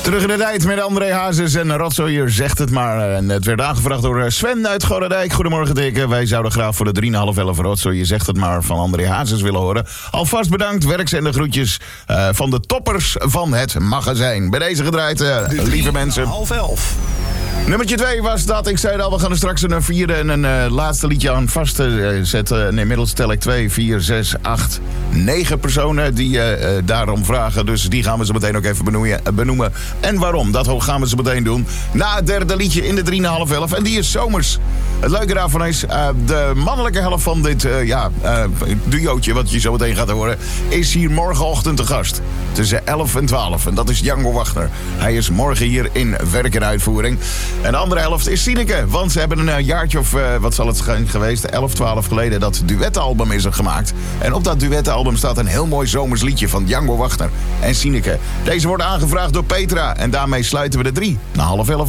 Terug in de tijd met André Hazes en Rotzoier zegt het maar. En het werd aangevraagd door Sven uit Gorredijk. Goedemorgen, dikke. Wij zouden graag voor de 3,5 Rotzoier zegt het maar van André Hazes willen horen. Alvast bedankt, werks en de groetjes van de toppers van het magazijn. Bij deze gedraaid, lieve mensen. 10:30. Nummertje 2 was dat. Ik zei al, we gaan er straks een vierde en een laatste liedje aan vastzetten. En inmiddels tel ik 2, 4, 6, 8, 9 personen die daarom vragen. Dus die gaan we zo meteen ook even benoemen. En waarom, dat gaan we zo meteen doen. Na het derde liedje in de 3,5. En die is zomers. Het leuke daarvan is, de mannelijke helft van dit duootje, wat je zo meteen gaat horen, is hier morgenochtend te gast. Tussen 11 en 12. En dat is Django Wagner. Hij is morgen hier in werk en uitvoering. En de andere helft is Sineke. Want ze hebben een jaartje of, wat zal het geweest, 11, 12 geleden, dat duettenalbum is er gemaakt. En op dat duettenalbum staat een heel mooi zomers liedje van Django Wagner en Sineke. Deze wordt aangevraagd door Petra. En daarmee sluiten we de 3 na 10:30.